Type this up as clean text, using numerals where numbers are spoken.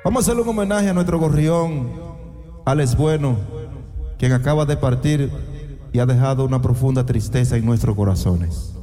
Vamos a hacerle un homenaje a nuestro gorrión, Alex Bueno, quien acaba de partir y ha dejado una profunda tristeza en nuestros corazones.